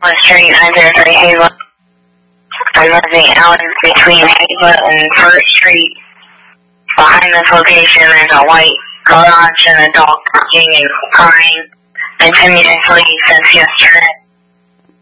West Street, 903 Hazel. I'm living out between Hazel and First Street. Behind this location, there's a white garage and a dog barking and crying continuously since yesterday.